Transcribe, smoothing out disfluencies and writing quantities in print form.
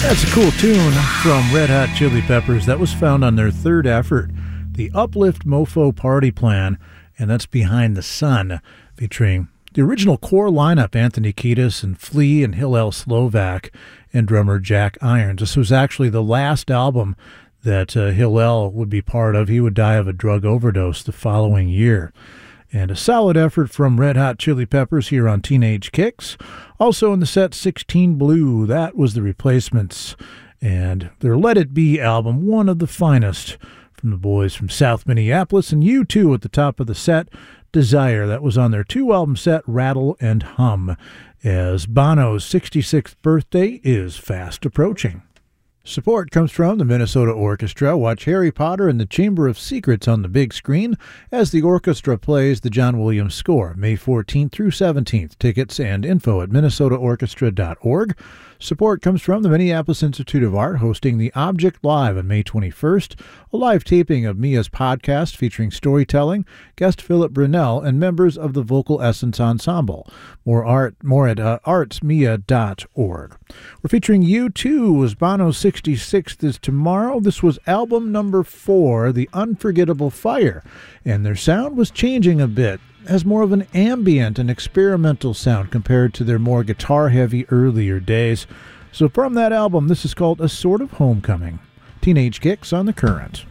That's a cool tune from Red Hot Chili Peppers that was found on their third effort, the Uplift Mofo Party Plan, and that's Behind the Sun, featuring the original core lineup, Anthony Kiedis and Flea and Hillel Slovak and drummer Jack Irons. This was actually the last album that Hillel would be part of. He would die of a drug overdose the following year. And a solid effort from Red Hot Chili Peppers here on Teenage Kicks. Also in the set, 16 Blue. That was the Replacements. And their Let It Be album, one of the finest from the boys from South Minneapolis. And U2 at the top of the set, Desire. That was on their two-album set, Rattle and Hum, as Bono's 66th birthday is fast approaching. Support comes from the Minnesota Orchestra. Watch Harry Potter and the Chamber of Secrets on the big screen as the orchestra plays the John Williams score, May 14th through 17th. Tickets and info at minnesotaorchestra.org. Support comes from the Minneapolis Institute of Art, hosting The Object Live on May 21st, a live taping of Mia's podcast featuring storytelling, guest Philip Brunel, and members of the Vocal Essence Ensemble. More at artsmia.org. We're featuring U2 as Bono's 66th is tomorrow. This was album number 4, The Unforgettable Fire, and their sound was changing a bit, has more of an ambient and experimental sound compared to their more guitar-heavy earlier days. So from that album, this is called A Sort of Homecoming. Teenage Kicks on The Current.